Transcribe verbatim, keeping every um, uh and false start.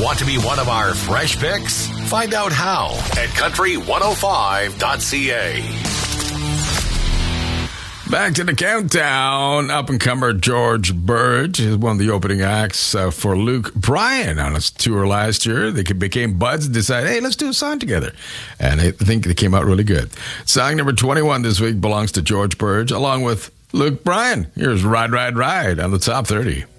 Want to be one of our fresh picks? Find out how at country one oh five dot c a. Back to the countdown. Up-and-comer George Burge is one of the opening acts uh, for Luke Bryan on his tour last year. They became buds and decided, hey, let's do a song together. And I think they came out really good. Song number twenty-one this week belongs to George Burge, along with Luke Bryan. Here's Ride, Ride, Ride on the Top thirty.